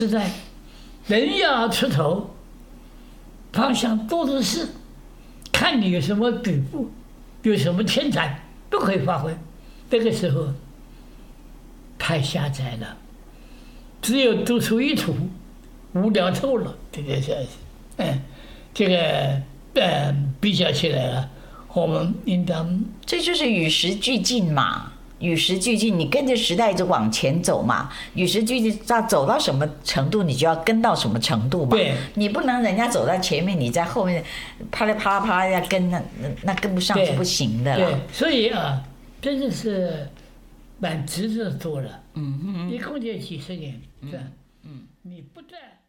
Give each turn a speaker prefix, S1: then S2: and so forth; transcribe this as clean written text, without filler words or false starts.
S1: 时代，人要出头，方向多的是，看你有什么禀赋，有什么天才，都可以发挥。这个时候太狭窄了，只有独出一途，无聊透了。这个是，这个比较起来了，我们应当
S2: 这就是与时俱进嘛。与时俱进，你跟着时代一直往前走嘛。与时俱进，走到什么程度，你就要跟到什么程度嘛。
S1: 对，
S2: 你不能人家走在前面，你在后面啪啦啪啦啪啦要跟，那跟不上是不行的啦。
S1: 对，所以啊，真的是蛮值得做的。一共就几十年，是吧？你不断。